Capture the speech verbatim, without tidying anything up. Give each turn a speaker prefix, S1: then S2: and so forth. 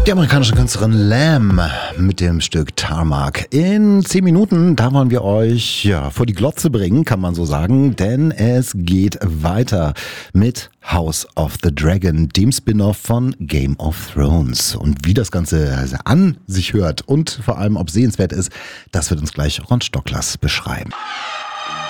S1: Die amerikanische Künstlerin Lamb mit dem Stück Tarmac. In zehn Minuten, da wollen wir euch ja vor die Glotze bringen, kann man so sagen, denn es geht weiter mit House of the Dragon, dem Spin-off von Game of Thrones. Und wie das Ganze an sich hört und vor allem ob sehenswert ist, das wird uns gleich Ron Stocklers beschreiben.